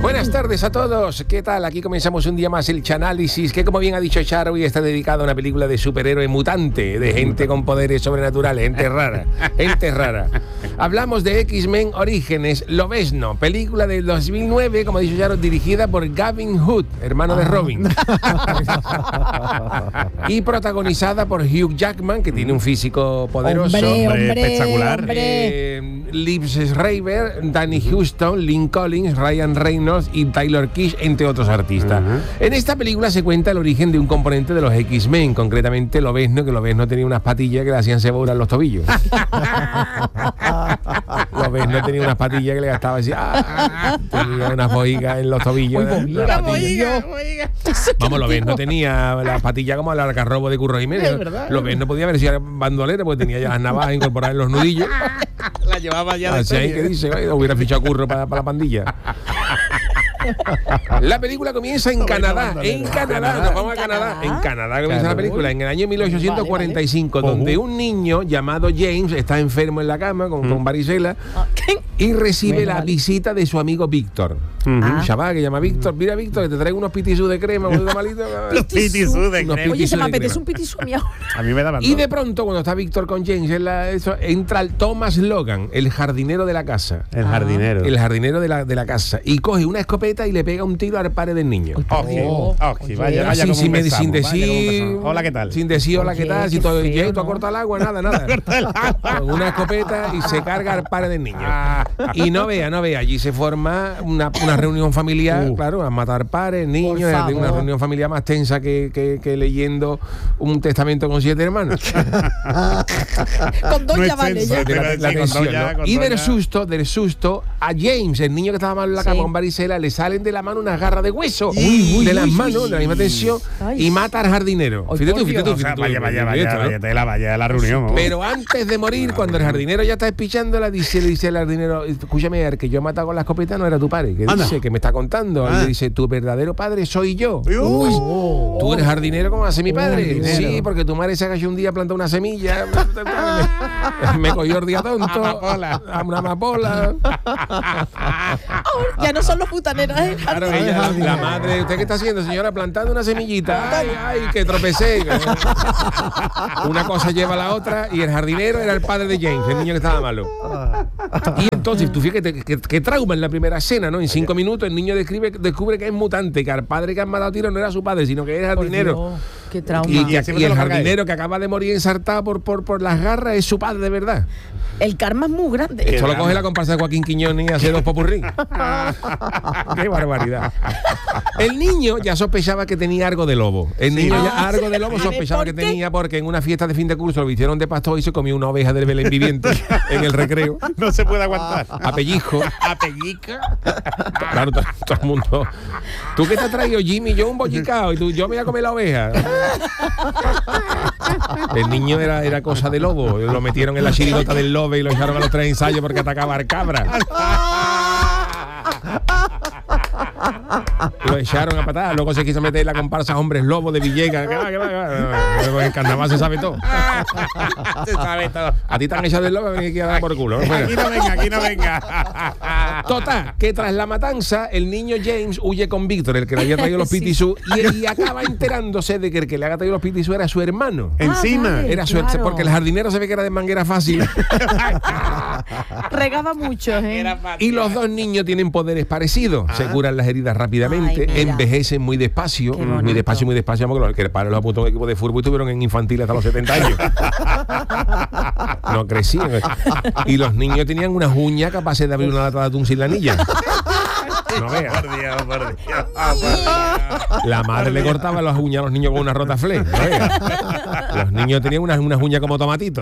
Buenas tardes a todos, ¿qué tal? Aquí comenzamos un día más el Chanálisis, que como bien ha dicho Charo, hoy está dedicado a una película de superhéroe mutante, de gente con poderes sobrenaturales, gente rara. Hablamos de X-Men Orígenes, Lobezno, película del 2009, como ha dicho Charo, dirigida por Gavin Hood, hermano de Robin. Y protagonizada por Hugh Jackman, que tiene un físico poderoso. Hombre, espectacular. Liv Schreiber, Danny Huston, Lynn Collins, Ryan Reynolds y Taylor Kitsch, entre otros artistas. En esta película se cuenta el origen de un componente de los X-Men, concretamente Lobezno, que Lobezno tenía unas patillas que le hacían cebolla en los tobillos. Lobezno tenía unas patillas que le gastaba así. Tenía unas boigas en los tobillos. Vamos, Lobezno tenía las patillas como el algarrobo de Curro Jiménez. Lobezno podía haber sido bandolero porque tenía ya las navajas incorporadas en los nudillos. La llevaba ya de Así serie. que dice, hubiera fichado Curro para la pandilla. La película comienza en Canadá. Nos vamos a Canadá. En Canadá comienza la película, en el año 1845, donde un niño llamado James está enfermo en la cama con varicela y recibe la visita de su amigo Víctor. Un chaval que llama Víctor. Mira, Víctor, que te traigo unos pitisú de crema, un malito. Pitisú de crema. Oye, se me de apetece crema. un pitisú mío. A mí me daban Y de pronto, cuando está Víctor con James, entra el Thomas Logan, el jardinero de la casa. el jardinero. El jardinero de la casa. Y coge una escopeta y le pega un tiro al padre del niño. Vaya Así, como sin empezamos, decir hola, ¿qué tal? Sin decir hola, ¿qué tal? Si todo, feo, ¿tú has ¿no? cortado el agua? Nada. Con una escopeta y se carga al padre del niño. Y no vea. Allí se forma una reunión familiar, claro, a matar padres, niños, Por una favor. reunión familiar más tensa que leyendo un testamento con 7 hermanos. Con dos No es ya vale, tenso, ya. te iba a decir, La con tensión, dos ya, ¿no? con Y dos del susto, a James, el niño que estaba mal en la cama Sí. con varicela, le salen de la mano unas garras de hueso de las manos, de la misma tensión, Ay. y mata al jardinero. Ay, Fíjate por tú. Dios. O sea, vaya la reunión. Pero antes de morir, cuando el jardinero ya está espichándola, le dice al jardinero, escúchame, el que yo he matado con la escopeta no era tu padre. ¿Qué dice? ¿Qué me está contando? Y le dice, tu verdadero padre soy yo. Tú eres jardinero como hace mi padre. Sí, porque tu madre se agachó un día, plantó una semilla, me cogió el día tonto, una amapola. Ya no son los putaneros, ¿eh? Claro, ella, la madre, ¿usted qué está haciendo, señora? Plantando una semillita. Ay, que tropecé. Una cosa lleva a la otra y el jardinero era el padre de James, el niño que estaba malo. Y entonces, tú fíjate que trauma en la primera escena, ¿no? En 5 minutos el niño descubre que es mutante, que al padre que han matado a tiro no era su padre, sino que era el Por jardinero. Dios, qué trauma. Y así el se lo carga jardinero que acaba de morir ensartado por las garras es su padre de verdad. El karma es muy grande. Esto lo coge la comparsa de Joaquín Quiñones y hace 2 popurrí. ¡Qué barbaridad! El niño ya sospechaba que tenía algo de lobo. El niño ya algo de lobo sospechaba que ¿Por qué? tenía porque en una fiesta de fin de curso lo vistieron de pastor y se comió una oveja del Belén viviente en el recreo. No se puede aguantar. A pellizco. A pellica. Claro, todo el mundo. ¿Tú qué te has traído, Jimmy? Yo un bollicao y tú, yo me voy a comer la oveja. El niño era cosa de lobo. Lo metieron en la chirigota del lobo y lo echaron a los 3 ensayos porque atacaba al cabra. Lo echaron a patadas. Luego se quiso meter en la comparsa Hombres Lobos de Villegas. En el carnaval se sabe todo. Se sabe todo. A ti te han echado del lobo, venir aquí a dar por culo. ¿No? Bueno. Aquí no venga. Total, que tras la matanza, el niño James huye con Víctor, el que le había traído los pitisú, y acaba enterándose de que el que le había traído los pitisú era su hermano. Encima. vale. Era su Claro. porque el jardinero se ve que era de manguera fácil. Regaba mucho, ¿eh? Y los dos niños tienen poderes parecidos. Se curan las heridas rápidamente, Ay, mira. envejecen muy despacio. Qué bonito. Muy despacio, porque que el padre los apuntó a un equipo de fútbol y estuvieron en infantil hasta los 70 años. No crecían. Y los niños tenían unas uñas capaces de abrir una lata de atún sin la anilla. No veas. Por Dios. La madre le cortaba las uñas a los niños con una rotaflé. ¿No veas? Los niños tenían unas uñas como tomatitos.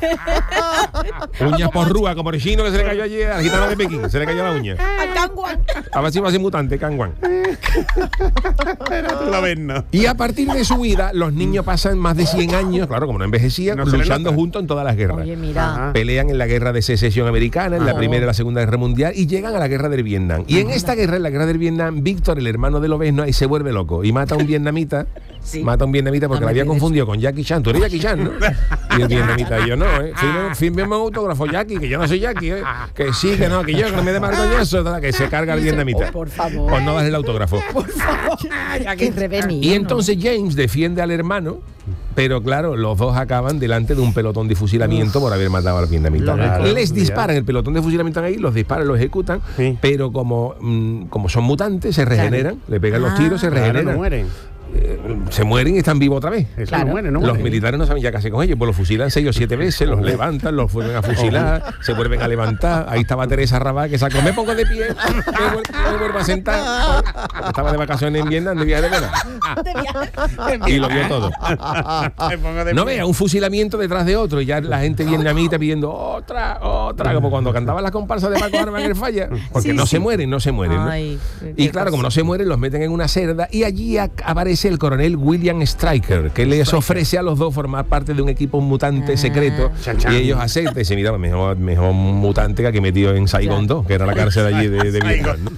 Uñas por rúa, como el chino que se le cayó allí al gitano de Pekín. Se le cayó la uña. A Canguan. A ver si va a ser mutante, Kangwan. Pero tú lo ves, ¿no? Y a partir de su vida, los niños pasan más de 100 años, claro, como no envejecían, No se les luchando nota. juntos en todas las guerras. Oye, mira. Pelean en la guerra de secesión americana, en la Primera y la Segunda Guerra Mundial, y llegan a la guerra del Vietnam. Y en esta guerra, en la guerra del Vietnam, Víctor, el hermano de Lobezno, ahí se vuelve loco y mata a un vietnamita. Sí. Mata a un vietnamita porque No la me había pides. confundido con Jackie Chan. Tú eres Jackie Chan, ¿no? Y el vietnamita, yo no, ¿eh? Firme un autógrafo, Jackie, que yo no soy Jackie, ¿eh? Que sí, que no, que yo, que no me dé marcoñazo, que se carga el vietnamita. Oh, por favor. Pues no das el autógrafo. Por favor. Qué revenido. Y entonces James defiende al hermano, pero claro, los dos acaban delante de un pelotón de fusilamiento por haber matado al vietnamita. Claro, Les ya. disparan, el pelotón de fusilamiento ahí, los disparan, los ejecutan, Sí. pero como son mutantes, se regeneran, le pegan los tiros, se Claro, regeneran. no mueren. Se mueren y están vivos otra vez. Eso Claro. no mueren, no Los mueren. militares no saben ya qué hacer con ellos, pues los fusilan 6 o 7 veces, los levantan, los vuelven a fusilar, se vuelven a levantar. Ahí estaba Teresa Rabat que sacó, me pongo de pie, me vuelvo a sentar. Estaba de vacaciones en Vietnam, de viaje de vera. Y lo vio todo. Me pongo de No pie. vea, un fusilamiento detrás de otro y ya la gente vietnamita pidiendo otra, como cuando cantaban las comparsas de Paco Arba en el Falla, porque Sí, no sí. se mueren, ¿no? Ay, Y qué claro, como cosa. no se mueren, los meten en una cerda y allí aparece el coronel William Stryker, que les ofrece a los dos formar parte de un equipo mutante secreto. Chan, chan. Y ellos aceptan y dicen, mira, mejor mutante que aquí metido en Saigon 2, que era la cárcel allí de Vietnam, ¿no?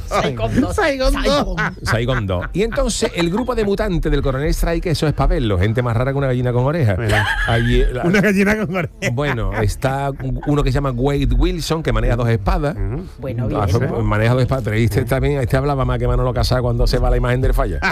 Saigon 2. Y entonces el grupo de mutantes del coronel Stryker, eso es para verlo, gente más rara que una gallina con orejas. Mira. Allí, Una gallina con orejas. bueno, está uno que se llama Wade Wilson, que maneja 2 espadas. Bueno, bien. Maneja 2 espadas, pero este hablaba más que Manolo Casado cuando se va la imagen del Falla.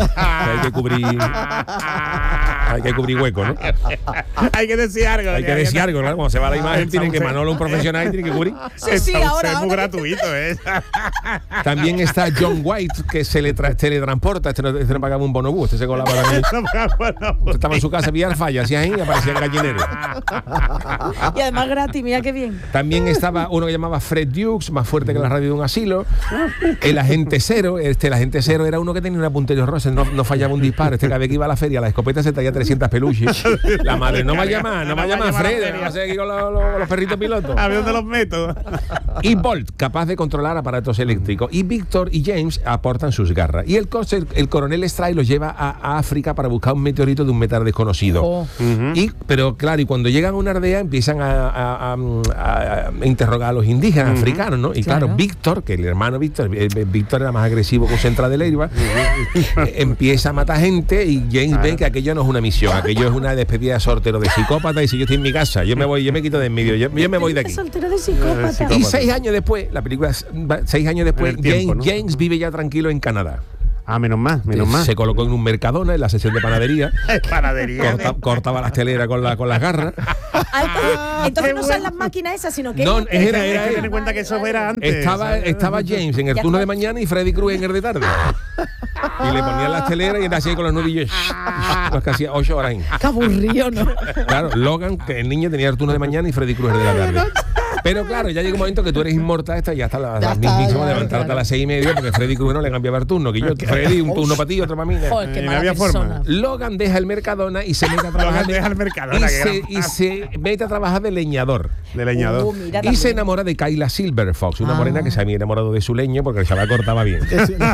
Hay que cubrir hueco, ¿no? Hay que decir algo. Hay que decir algo, claro. Cuando se va la imagen, tienen que Manolo, un profesional, tiene que cubrir. Sí, ahora. Es muy gratuito, ¿eh? También está John White, que se le teletransporta. Este no pagaba un bonobús, este se colaba también. Estaba en su casa, veía el Falla, hacía ahí y aparecía el gallinero. Y además gratis, mira qué bien. También estaba uno que llamaba Fred Dukes, más fuerte que la radio de un asilo. El agente cero, el agente cero era uno que tenía una puntería rosa, no fallaba un disparo. Cada vez que iba a la feria, la escopeta se traía 300 peluches. La madre, no va a llamar Fred, va a ser aquí con los perritos pilotos. A ver dónde los meto. Y Bolt, capaz de controlar aparatos eléctricos. Y Víctor y James aportan sus garras. Y el coronel Stryker los lleva a África para buscar un meteorito de un metal desconocido. Oh. Pero claro, y cuando llegan a una aldea empiezan a interrogar a los indígenas africanos, ¿no? Y claro, Claro. Víctor, que el hermano Víctor era más agresivo que Central de Leiva, empieza a matar gente y James ve que aquello no es una misión, aquello es una despedida de soltero de psicópata y si yo estoy en mi casa, yo me quito de en medio, yo me voy de aquí. Soltero de psicópata. Y 6 años después, la película, 6 años después, En el tiempo, ¿no? James vive ya tranquilo en Canadá. Ah, menos más. Se colocó en un Mercadona, en la sección de panadería, Panadería. cortaba las teleras con las garras. Entonces no son las máquinas esas, sino que... No, Hay que era tener él. en cuenta que eso era antes. Estaba James en el turno de mañana y Freddy Cruz en el de tarde. Y le ponían las teleras y él hacía con los nudillos. Pues que hacía 8 horas. Qué aburrido, ¿no? Claro, Logan, que el niño tenía el turno de mañana y Freddy Cruz el de la tarde. Pero claro, ya llega un momento que tú eres inmortal, ya está las mismísimas de levantarte claro. a las 6:30 porque Freddy Cruz no le cambiaba el turno. Que yo, Freddy, un turno para ti y otro para mí. Joder, qué no mala había persona. forma. Logan deja el Mercadona y se mete a trabajar. Logan deja el Mercadona, que y se mete a trabajar de leñador. De leñador. Mira, Y también. se enamora de Kyla Silverfox, una morena que se había enamorado de su leño porque el chaval cortaba bien.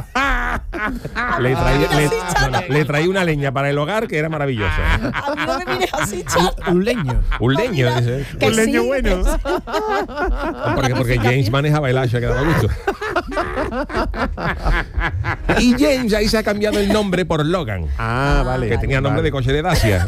Le traía una leña para el hogar que era maravillosa. A mí no me mires así, chaval. Un leño. Un leño, dice. Que Un leño sí. bueno. Porque James manejaba el hacha que daba gusto. Y James ahí se ha cambiado el nombre por Logan, Ah, vale. que tenía nombre de coche de Dacia.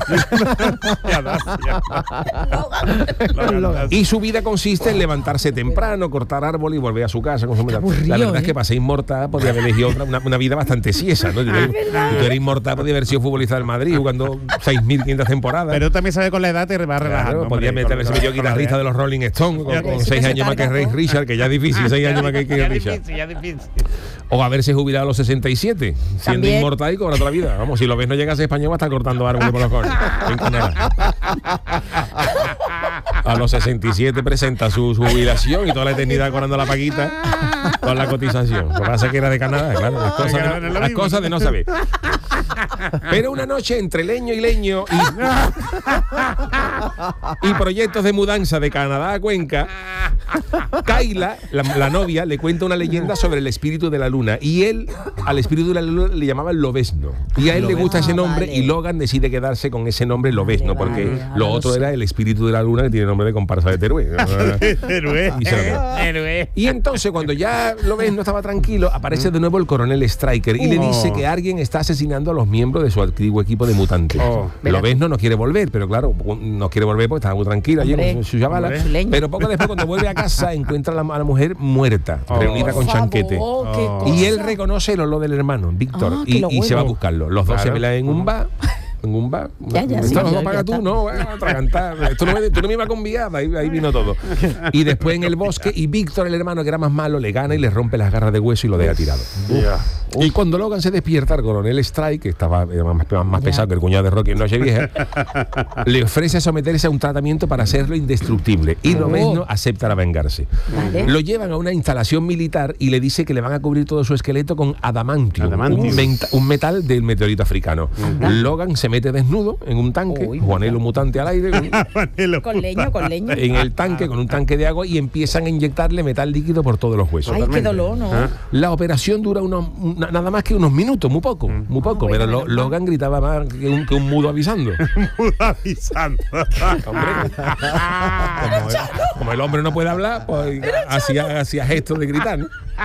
Y su vida consiste en levantarse temprano, cortar árbol y volver a su casa. Con su aburrido, la verdad es ¿eh? que para ser inmortal podía haber elegido una vida bastante siesa, ¿no? Si tú eres inmortal, podía haber sido futbolista del Madrid jugando 6.500 temporadas. Pero también sabes con la edad te va relajando. Claro, podía haberse metido guitarrista de los Rolling Stones con 6 años más que Ray Richard, que ya es difícil, 6 años más que Keith Richard. Ya difícil. O haberse jubilado a los 67, siendo También. inmortal y cobrar toda la vida. Vamos, si lo ves no llegas a español va a estar cortando árboles por los cojones. En Canadá. A los 67 presenta su jubilación y toda la eternidad cobrando la paguita con la cotización. Lo que pasa es que era de Canadá, claro. Las cosas de no saber. Pero una noche entre leño y leño y proyectos de mudanza de Canadá a Cuenca, Kyla, la novia, le cuenta una leyenda sobre el espíritu de la luna. Y él, al espíritu de la luna, le llamaba Lobezno. Y a él le gusta ese nombre vale. y Logan decide quedarse con ese nombre Lobezno, porque vale, ahora lo lo otro sé. era el espíritu de la luna, que tiene nombre de comparsa de Teruel. Y entonces, cuando ya Lobezno estaba tranquilo, aparece de nuevo el coronel Stryker y le dice que alguien está asesinando a los miembros de su antiguo equipo de mutantes. Lobezno no quiere volver, pero claro, no quiere volver porque estaba muy tranquilo allí con su chavala. Pero poco después, cuando vuelve a casa, encuentra a la mujer muerta, reunida con chanquete. Y él reconoce el olor del hermano, Víctor, y se va a buscarlo. Los dos se velan en un bar. Esto no lo pagas tú, no, a atragantar. Tú no me ibas a conviar, ahí vino todo. Y después en el bosque, y Víctor, el hermano que era más malo, le gana y le rompe las garras de hueso y lo deja tirado. Y cuando Logan se despierta, el coronel Strike, que estaba más pesado que el cuñado de Rocky en Nochevieja, le ofrece someterse a un tratamiento para hacerlo indestructible. Y Lobezno acepta la vengarse. Lo llevan a una instalación militar y le dice que le van a cubrir todo su esqueleto con adamantium. Un metal del meteorito africano. Logan se mete desnudo en un tanque, Juanelo mutante al aire, con leño. En el tanque, con un tanque de agua, y empiezan a inyectarle metal líquido por todos los huesos. Ay, qué dolor, ¿no? La operación dura nada más que unos minutos, muy poco, pero Logan gritaba más que un mudo avisando. Mudo avisando. Hombre, como el hombre no puede hablar, pues hacía gestos de gritar, ¿no?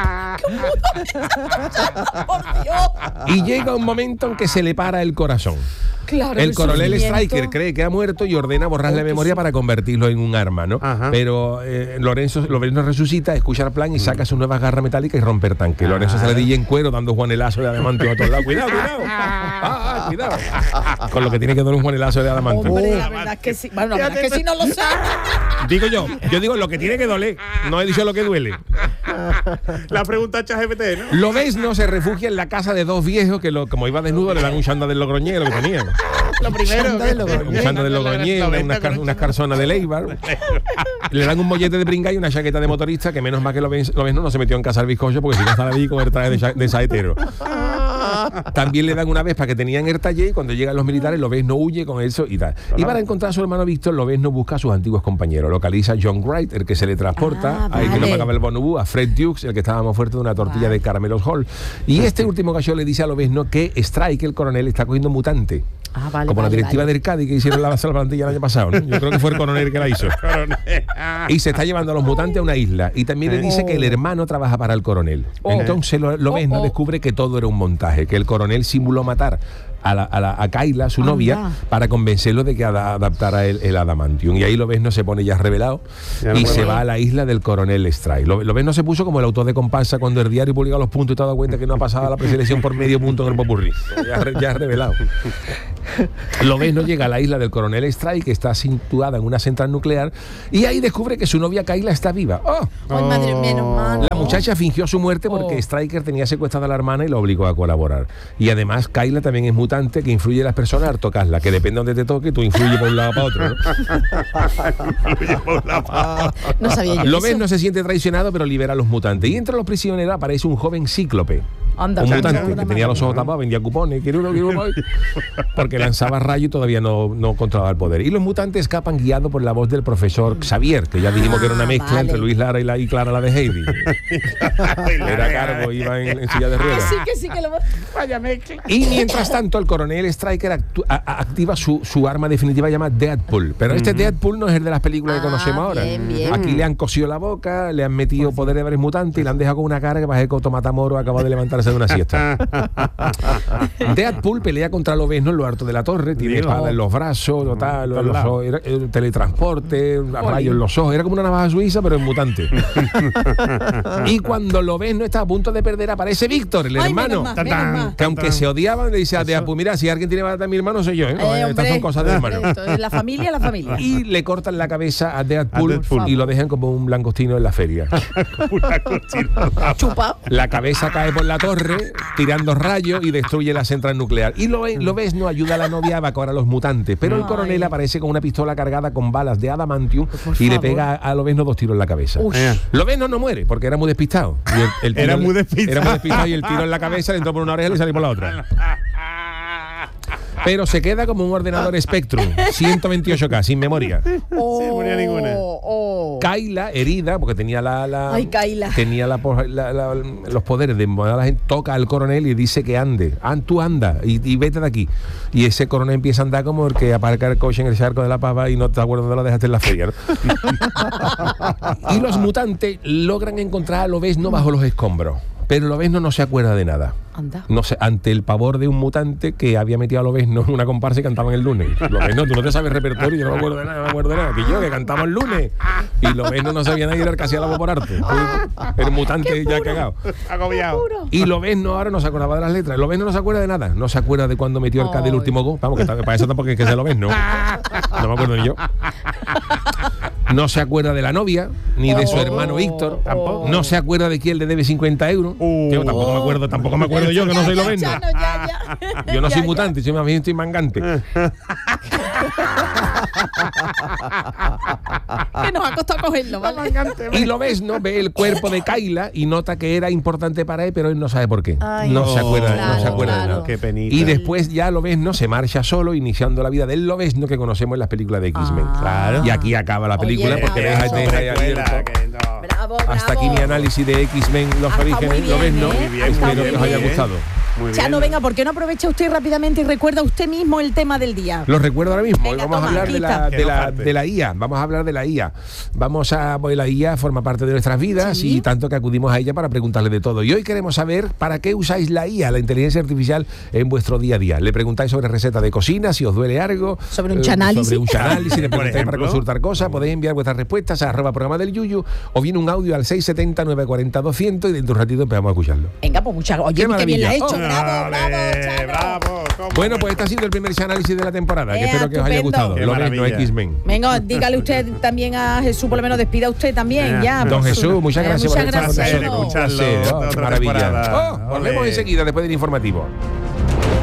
Y llega un momento en que se le para el corazón. Claro, el coronel Stryker cree que ha muerto y ordena borrar la memoria para convertirlo en un arma, ¿no? Pero Lobezno resucita, escucha el plan y saca sus nuevas garras metálicas y rompe el tanque. Lorenzo se le dilla en cuero dando juanelazo de adamantium a todos lados. Cuidado. Cuidado. Con lo que tiene que dar un juanelazo de adamantium. Hombre, la verdad es que sí. Bueno, la verdad es que sí, no lo sé. Yo digo lo que tiene que doler, no he dicho lo que duele. La pregunta a ChatGPT, ¿no? Lobezno se refugia en la casa de dos viejos que, como iba desnudo, le dan un chándal del logroñero que tenían. Lo primero. Un chándal del logroñero, unas carzonas de Leibar. Le dan un mollete de bringa y una chaqueta de motorista, que menos mal que Lobezno no se metió en casa al bizcocho, porque si no estaba allí con el traje de saetero. También le dan una vez para que tenían el taller, y cuando llegan los militares, Lobezno huye con eso y tal. Y para encontrar a su hermano Víctor, Lobezno busca a sus antiguos compañeros. Localiza a John Wright, el que se le transporta, ahí que no pagaba el bonobú, a Fred Dukes, el que estaba más fuerte de una tortilla de caramelos Hall. Y este último caso le dice a Lobezno que Strike, el coronel, está cogiendo mutante. Como la directiva del Cádiz que hicieron la plantilla el año pasado, ¿no? Yo creo que fue el coronel que la hizo. Y se está llevando a los mutantes a una isla. Y también le dice que el hermano trabaja para el coronel. Entonces Lobezno descubre que todo era un montaje, que el coronel simuló matar a Kayla, su novia, para convencerlo de que adaptara el adamantium. Y ahí Lobezno se pone ya revelado y se va a la isla del coronel Strike. Lobezno se puso como el autor de comparsa cuando el diario publicaba los puntos y te ha dado cuenta que no ha pasado a la preselección por medio punto en el popurrí. Ya revelado. Lobezno llega a la isla del coronel Strike, que está situada en una central nuclear, y ahí descubre que su novia Kayla está viva. Ay, madre, menos mal. La muchacha fingió su muerte porque Stryker tenía secuestrada a la hermana y lo obligó a colaborar. Y además Kayla también es mutante, que influye en las personas al tocarla, que depende de donde te toque, tú influyes por un lado para otro, ¿no? No sabía yo. Lobezno se siente traicionado, pero libera a los mutantes. Y entre los prisioneros aparece un joven cíclope. Un mutante que tenía los ojos tapados, vendía cupones, porque lanzaba rayos y todavía no controlaba el poder. Y los mutantes escapan guiados por la voz del profesor Xavier, que ya dijimos que era una mezcla entre Luis Lara y Clara la de Heidi. Era cargo, iba en silla de ruedas. Sí, que lo vaya mezcla. Y mientras tanto, el coronel Stryker activa su arma definitiva llamada Deadpool. Pero este Deadpool no es el de las películas que conocemos ahora. Bien. Aquí le han cosido la boca, le han metido poder de varios mutantes y le han dejado con una cara que parece que Otto Matamoro acaba de levantarse de una siesta. Deadpool pelea contra Lobezno en lo alto de la torre, tiene espada en los brazos, teletransporte, rayos en los ojos, era como una navaja suiza pero en mutante. Y cuando Lobezno está a punto de perder, aparece Víctor, el hermano, que aunque se odiaban, le dice a Deadpool: mira, si alguien tiene que matar a mi hermano soy yo, estas son cosas de hermano. La familia. Y le cortan la cabeza a Deadpool y lo dejan como un langostino en la feria. Chupa. La cabeza cae por la torre tirando rayos y destruye la central nuclear. Y Lobezno ayuda a la novia a evacuar a los mutantes, pero el coronel aparece con una pistola cargada con balas de adamantium y le pega a Lobezno 2 tiros en la cabeza. Lobezno no muere porque era muy despistado. Y Era muy despistado y el tiro en la cabeza le entró por una oreja y le salió por la otra. Pero se queda como un ordenador Spectrum, 128K, sin memoria. Sin memoria ninguna. Kayla, herida, porque tenía Ay, Kayla. tenía los poderes de mover a la gente, toca al coronel y dice que ande. Tú anda y vete de aquí. Y ese coronel empieza a andar como el que aparca el coche en el charco de la pava y no te acuerdas dónde lo dejaste en la feria, ¿no? Y los mutantes logran encontrar a Lobezno bajo los escombros. Pero Lobezno no se acuerda de nada. Anda. No sé, ante el pavor de un mutante que había metido a Lobezno en una comparsa y cantaban el lunes. Lobezno, tú no te sabes repertorio, yo no me acuerdo de nada, no me acuerdo de nada. Que yo, que cantaba el lunes. Y Lobezno no sabía nada y era el que hacía la voz por arte. El mutante ya cagado. Agobiado. Y Lobezno ahora no se acordaba de las letras. Lobezno no se acuerda de nada. No se acuerda de cuando metió el Cádiz el último gol. Vamos, que para eso tampoco es que sea Lobezno. No me acuerdo ni yo. No se acuerda de la novia, ni de su hermano Víctor. Tampoco. No se acuerda de quién le debe 50 euros. Yo tampoco me acuerdo yo, que no soy Lobezno. Yo no soy mutante, soy más bien estoy mangante. Que nos ha costado cogerlo, ¿vale? Y Lobezno ve el cuerpo de Kayla y nota que era importante para él, pero él no sabe por qué. Ay, no se acuerda de claro. nada. Qué penita. Y después ya Lobezno se marcha solo, iniciando la vida del Lobezno que conocemos en las películas de X-Men. Claro. Y aquí acaba la película, Oye, porque bravo. deja ahí abierto. Bravo, Hasta aquí mi análisis de X-Men, los Ha estado orígenes, muy bien, Lobezno. ¿eh? Ha estado Espero muy que os haya bien. gustado. Muy bien. Chano, venga, ¿por qué no aprovecha usted rápidamente y recuerda usted mismo el tema del día? Los recuerdo ahora mismo. Venga, Hoy vamos a toma, hablar de la IA. Vamos a hablar de la IA. Pues la IA forma parte de nuestras vidas Sí. y tanto que acudimos a ella para preguntarle de todo. Y hoy queremos saber para qué usáis la IA, la inteligencia artificial, en vuestro día a día. Le preguntáis sobre recetas de cocina, si os duele algo. Sobre un chanálisis. Sobre un chanálisis, le preguntáis ejemplo. para consultar cosas. Podéis enviar vuestras respuestas a @programa del Yuyu o bien un audio al 670-940-200 y dentro de un ratito empezamos a escucharlo. Venga, pues muchas gracias. Qué Oye, qué bien la ha hecho. maravilla. Bravo, bravo, Chano. Bravo. ¿Cómo? Bueno, pues este ha sido el primer análisis de la temporada, que espero que os haya Estupendo. gustado. Qué Lobezno, maravilla. X-Men. Venga, dígale usted también a Jesús, por lo menos despida usted también, ya. Don por su- Jesús, muchas gracias muchas por estar con gracias. nosotros. Un Escucharlo, placer, otra maravilla. temporada. Volvemos Ole. enseguida después del informativo.